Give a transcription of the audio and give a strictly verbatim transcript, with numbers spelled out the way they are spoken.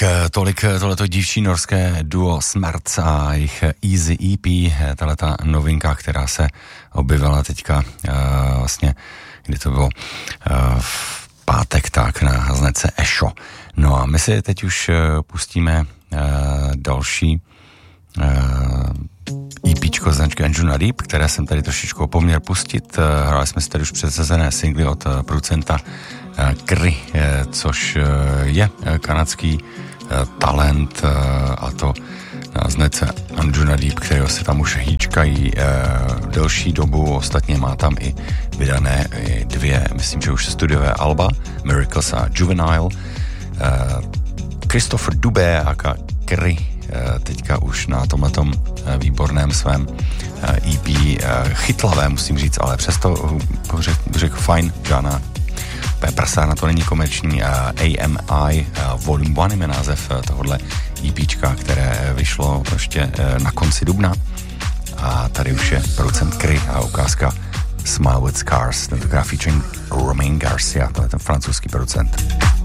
tolik tohleto dívčí norské duo Smerc a jejich Easy E P, tahleta novinka, která se objevila teďka uh, vlastně, kdy to bylo uh, v pátek, tak na značce Esho. No a my si teď už uh, pustíme uh, další uh, EPčko značky Anjuna Deep, které jsem tady trošičku opomněl pustit. Uh, hráli jsme si tady už předsezené singly od uh, producenta uh, Kry, uh, což uh, je uh, kanadský talent, a to na značce Anjuna Deep, kterého se tam už hýčkají e, delší dobu, ostatně má tam i vydané i dvě, myslím, že už studiové alba, Miracles a Juvenile. E, Christopher Dubé a Kry e, teďka už na tomhletom výborném svém E P e, chytlavé, musím říct, ale přesto řekl řek, fajn, žádná prasá na to není komerční. A M I Volume jedna je název tohohle EPčka, které vyšlo ještě na konci dubna. A tady už je producent Kry a ukázka Smile with Scars, tentokrát featuring Romain Garcia, to je ten francouzský producent.